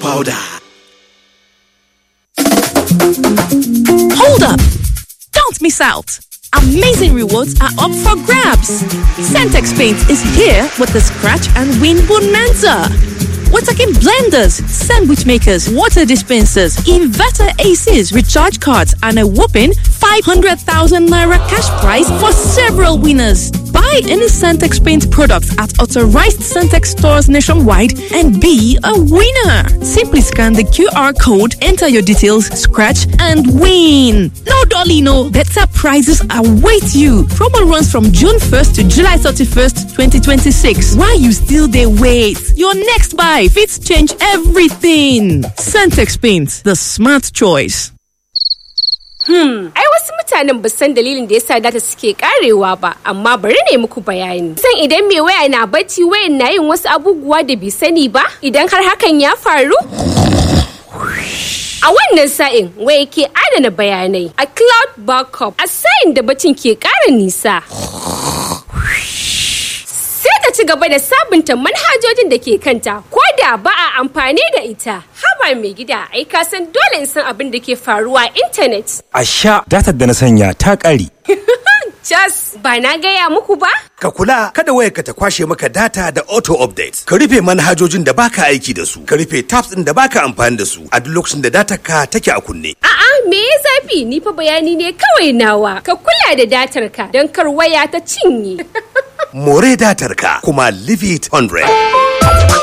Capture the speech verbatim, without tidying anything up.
powder. Hold up! Don't miss out! Amazing rewards are up for grabs. Centex Paint is here with the Scratch and Win Bonanza. We're talking blenders, sandwich makers, water dispensers, inverter A Cs, recharge cards, and a whopping five hundred thousand naira cash prize for several winners. Buy any Centex Paint products at authorized Centex stores nationwide and be a winner. Simply scan the Q R code, enter your details, scratch, and win. No dolly, no. Better prizes await you. Promo runs from June first to July thirty-first, twenty twenty-six. While you still dey wait, your next buy fits change everything. Centex Paint, the smart choice. Hmm, ai wasu mutanen ba san dalilin da yasa data suke karewa ba, amma bari ne muku bayani. San idan me waya na bacci wayan na yin wasu abubuwa da bai sani ba, idan har hakan ya faru? A wannan sa'in waya ke adana bayanai a cloud backup a sa'in da bacin ke ƙara nisa. Sai ta ci gaba da sabunta manhajojin da ke kanta ko da ba a amfani da ita. Haba mai gida, ai ka san dole in san abin da ke faruwa a intanet. A sha datar da na sanya ta ƙare. Jas, ba na gaya muku ba? Ka kula kada wayarka ta kwashe maka data da auto update. Ka rufe manhajojin da baka aiki da su. Ka rufe tabs din da baka amfani da su a duk lokacin da datar ka take a kunne. A'a, me ya zafi? Ni fa bayani ne kawai nawa. Ka kula da datar ka don kar waya ta cinye. More datar ka kuma leave it one hundred.